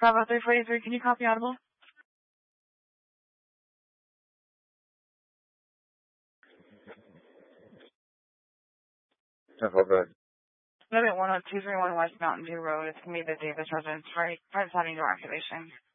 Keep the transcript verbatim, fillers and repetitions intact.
Bravo three forty-three, can you copy audible? ten four, go ahead. Limit one oh two three one West Mountain View Road. It's going to be the Davis residence, right, right side of your activation.